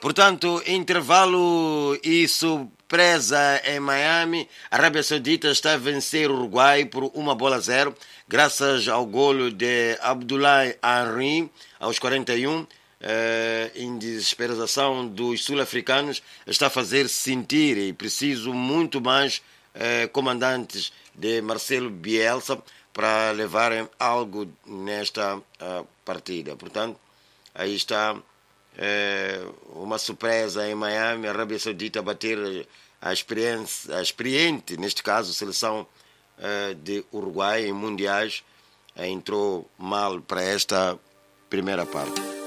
Portanto, intervalo e surpresa em Miami. A Arábia Saudita está a vencer o Uruguai por 1-0, graças ao golo de Abdoulaye Henry aos 41. Em desesperação dos sul-africanos, está a fazer sentir e preciso muito mais comandantes de Marcelo Bielsa para levarem algo nesta partida. Portanto, aí está uma surpresa em Miami, a Arábia Saudita a bater a experiente, neste caso, seleção de Uruguai em mundiais, entrou mal para esta primeira parte.